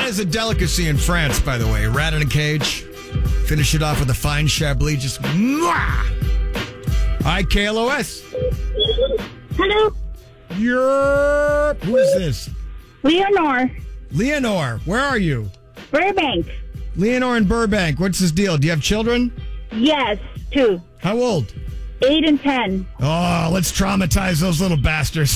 is a delicacy in France, by the way. Rat in a cage. Finish it off with a fine Chablis. Just mwah! Hi, KLOS. Hello. Who is this? Leonore, where are you? Burbank. Leonore in Burbank. What's this deal? Do you have children? Yes, 2. How old? 8 and 10. Oh, let's traumatize those little bastards.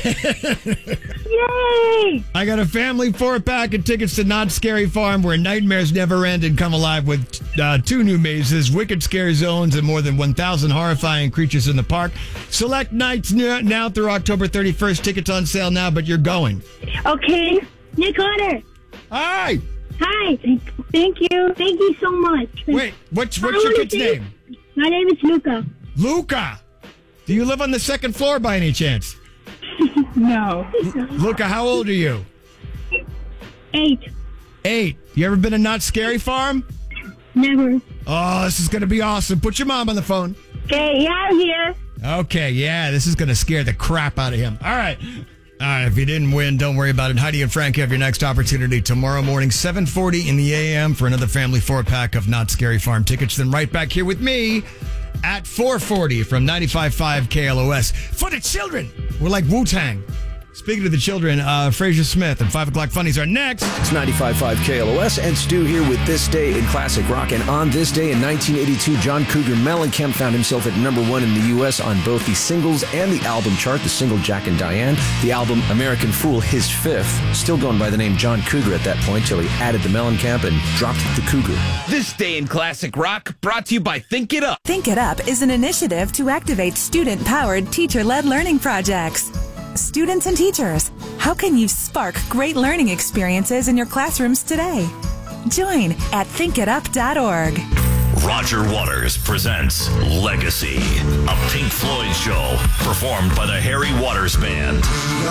Yay! I got a family 4-pack of tickets to Not Scary Farm, where nightmares never end, and come alive with 2 new mazes, wicked scare zones, and more than 1,000 horrifying creatures in the park. Select nights now through October 31st. Tickets on sale now, but you're going. Okay. Nick Hunter. Hi. Hi. Thank you. Thank you so much. Wait, what's your kid's name? My name is Luca. Luca. Do you live on the 2nd floor by any chance? No. Luca, how old are you? 8. 8. You ever been to Not Scary Farm? Never. Oh, this is going to be awesome. Put your mom on the phone. Okay, yeah, I'm here. Okay, yeah, this is going to scare the crap out of him. All right, if you didn't win, don't worry about it. Heidi and Frank have your next opportunity tomorrow morning, 7:40 in the a.m. for another family 4-pack of Not Scary Farm tickets. Then right back here with me at 4:40 from 95.5 KLOS. For the children, we're like Wu-Tang. Speaking of the children, Fraser Smith and 5 O'Clock Funnies are next. It's 95.5 KLOS, and Stu here with This Day in Classic Rock. And on this day in 1982, John Cougar Mellencamp found himself at #1 in the U.S. on both the singles and the album chart. The single, Jack and Diane. The album, American Fool, his 5th. Still going by the name John Cougar at that point, till he added the Mellencamp and dropped the Cougar. This Day in Classic Rock, brought to you by Think It Up. Think It Up is an initiative to activate student-powered, teacher-led learning projects. Students and teachers, how can you spark great learning experiences in your classrooms today? Join at thinkitup.org. Roger Waters presents Legacy, a Pink Floyd show performed by the Harry Waters Band.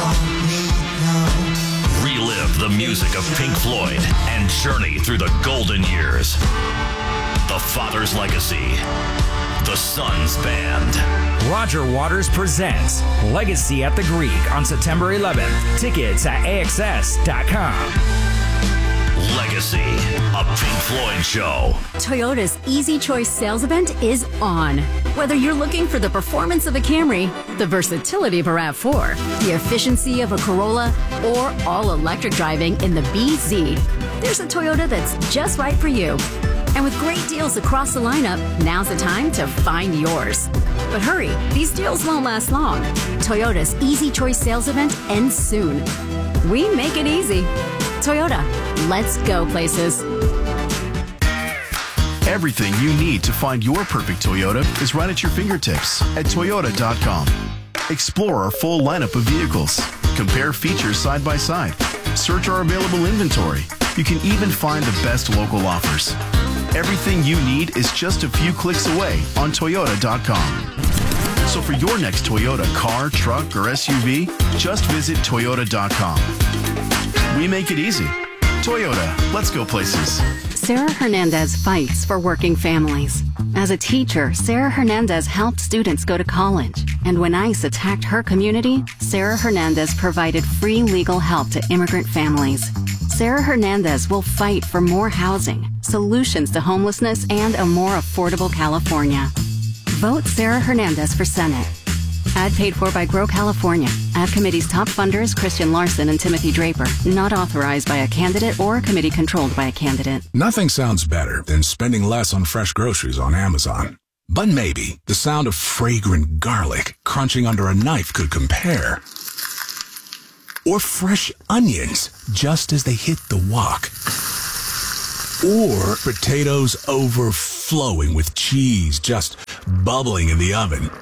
Relive the music of Pink Floyd and journey through the golden years. The Father's Legacy. The Sons Band. Roger Waters presents Legacy at the Greek on September 11th. Tickets at AXS.com. Legacy, a Pink Floyd show. Toyota's Easy Choice sales event is on. Whether you're looking for the performance of a Camry, the versatility of a RAV4, the efficiency of a Corolla, or all-electric driving in the BZ, there's a Toyota that's just right for you. And with great deals across the lineup, now's the time to find yours. But hurry, these deals won't last long. Toyota's Easy Choice sales event ends soon. We make it easy. Toyota, let's go places. Everything you need to find your perfect Toyota is right at your fingertips at Toyota.com. Explore our full lineup of vehicles. Compare features side by side. Search our available inventory. You can even find the best local offers. Everything you need is just a few clicks away on Toyota.com. So for your next Toyota car, truck, or SUV, just visit Toyota.com. We make it easy. Toyota, let's go places. Sarah Hernandez fights for working families. As a teacher, Sarah Hernandez helped students go to college. And when ICE attacked her community, Sarah Hernandez provided free legal help to immigrant families. Sarah Hernandez will fight for more housing, solutions to homelessness, and a more affordable California. Vote Sarah Hernandez for Senate. Ad paid for by Grow California. Ad committee's top funders Christian Larson and Timothy Draper. Not authorized by a candidate or a committee controlled by a candidate. Nothing sounds better than spending less on fresh groceries on Amazon. But maybe the sound of fragrant garlic crunching under a knife could compare. Or fresh onions just as they hit the wok. Or potatoes overflowing with cheese just bubbling in the oven.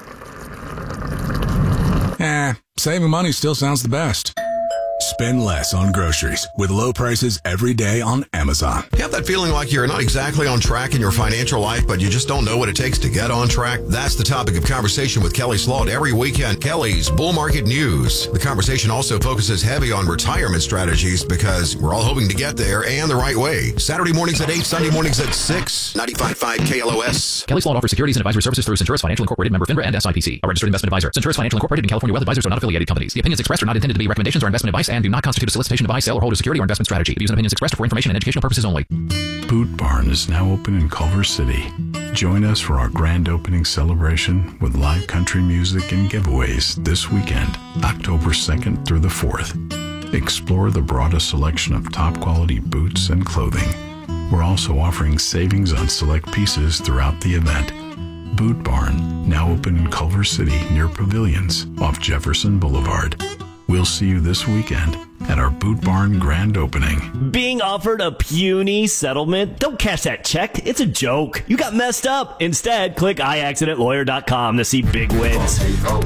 Saving money still sounds the best. Spend less on groceries with low prices every day on Amazon. You have that feeling like you're not exactly on track in your financial life, but you just don't know what it takes to get on track? That's the topic of conversation with Kelly Sloat every weekend. Kelly's Bull Market News. The conversation also focuses heavy on retirement strategies because we're all hoping to get there and the right way. Saturday mornings at 8, Sunday mornings at 6. 95.5 KLOS. Kelly Sloat offers securities and advisory services through Centurus Financial Incorporated, member FINRA and SIPC, a registered investment advisor. Centurus Financial Incorporated and California Wealth Advisors are not affiliated companies. The opinions expressed are not intended to be recommendations or investment advice products and do not constitute a solicitation to buy, sell, or hold a security or investment strategy. The views and opinions expressed are for information and educational purposes only. Boot Barn is now open in Culver City. Join us for our grand opening celebration with live country music and giveaways this weekend, October 2nd through the 4th. Explore the broadest selection of top quality boots and clothing. We're also offering savings on select pieces throughout the event. Boot Barn, now open in Culver City near Pavilions off Jefferson Boulevard. We'll see you this weekend at our Boot Barn grand opening. Being offered a puny settlement? Don't cash that check. It's a joke. You got messed up. Instead, click iaccidentlawyer.com to see big wins.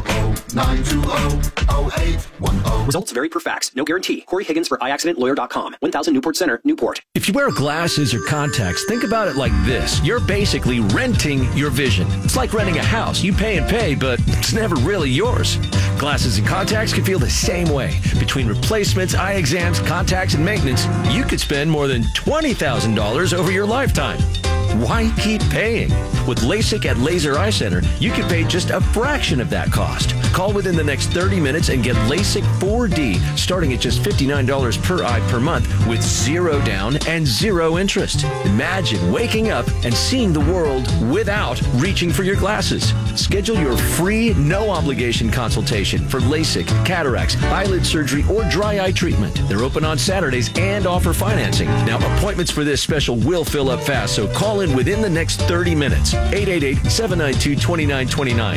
800-920-0810. Results vary per fax. No guarantee. Corey Higgins for iaccidentlawyer.com. 1000 Newport Center, Newport. If you wear glasses or contacts, think about it like this. You're basically renting your vision. It's like renting a house. You pay and pay, but it's never really yours. Glasses and contacts can feel the same way. Between replacements, eye exams, contacts, and maintenance, you could spend more than $20,000 over your lifetime. Why keep paying? With LASIK at Laser Eye Center, you can pay just a fraction of that cost. Call within the next 30 minutes and get LASIK 4D starting at just $59 per eye per month with 0 down and 0 interest. Imagine waking up and seeing the world without reaching for your glasses. Schedule your free, no-obligation consultation for LASIK, cataracts, eyelid surgery, or dry eye treatment. They're open on Saturdays and offer financing. Now, appointments for this special will fill up fast, so call in within the next 30 minutes. 888-792-2929.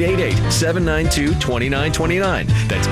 888-792-2929. That's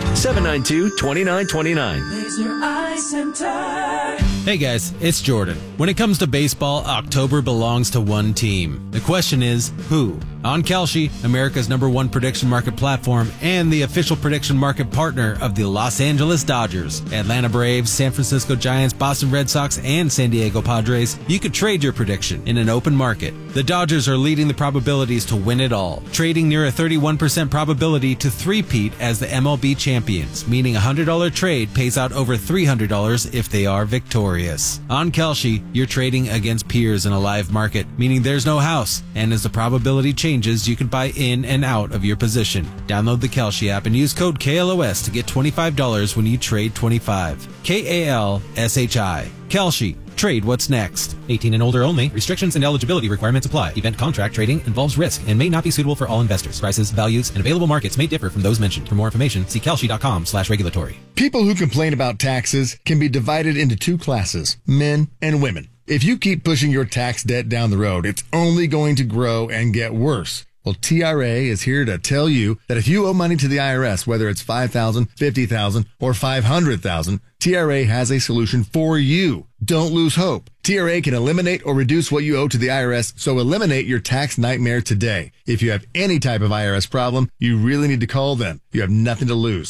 888-792-2929. Laser Eye Center. Hey guys, it's Jordan. When it comes to baseball, October belongs to one team. The question is, who? On Kalshi, America's #1 prediction market platform and the official prediction market partner of the Los Angeles Dodgers, Atlanta Braves, San Francisco Giants, Boston Red Sox, and San Diego Padres, you could trade your prediction in an open market. The Dodgers are leading the probabilities to win it all, trading near a 31% probability to three-peat as the MLB champions, meaning a $100 trade pays out over $300 if they are victorious. On Kalshi, you're trading against peers in a live market, meaning there's no house, and as the probability changes, you can buy in and out of your position. Download the Kalshi app and use code KLOS to get $25 when you trade 25. KALSHI. Kalshi. Trade what's next. 18 and older only. Restrictions and eligibility requirements apply. Event contract trading involves risk and may not be suitable for all investors. Prices, values, and available markets may differ from those mentioned. For more information, see kalshi.com/regulatory. People who complain about taxes can be divided into two classes, men and women. If you keep pushing your tax debt down the road, it's only going to grow and get worse. Well, TRA is here to tell you that if you owe money to the IRS, whether it's $5,000, $50,000, or $500,000, TRA has a solution for you. Don't lose hope. TRA can eliminate or reduce what you owe to the IRS, so eliminate your tax nightmare today. If you have any type of IRS problem, you really need to call them. You have nothing to lose.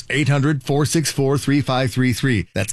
800-464-3533. That's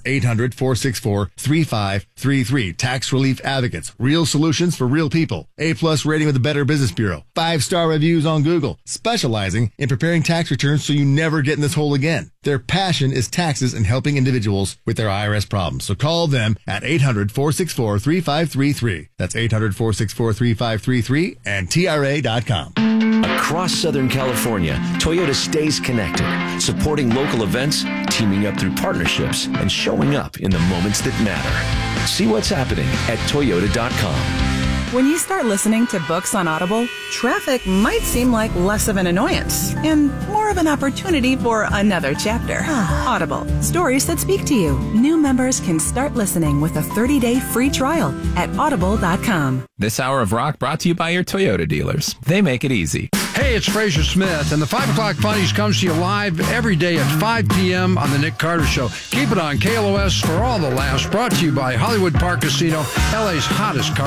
800-464-3533. Tax Relief Advocates. Real solutions for real people. A+ rating with the Better Business Bureau. 5-star reviews on Google. Specializing in preparing tax returns so you never get in this hole again. Their passion is taxes and helping individuals with their IRS problems. So call them at 800-464-3533. That's 800-464-3533 and TRA.com. Across Southern California, Toyota stays connected, supporting local events, teaming up through partnerships, and showing up in the moments that matter. See what's happening at Toyota.com. When you start listening to books on Audible, traffic might seem like less of an annoyance and more of an opportunity for another chapter. Audible, stories that speak to you. New members can start listening with a 30-day free trial at audible.com. This hour of rock brought to you by your Toyota dealers. They make it easy. Hey, it's Fraser Smith, and the 5 o'clock Funnies comes to you live every day at 5 p.m. on The Nick Carter Show. Keep it on KLOS for all the laughs, brought to you by Hollywood Park Casino, LA's hottest car.